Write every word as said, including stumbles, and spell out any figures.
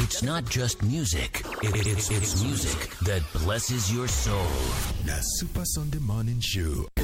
It's not just music. It, it's, it's music that blesses your soul. The Super Sunday Morning Show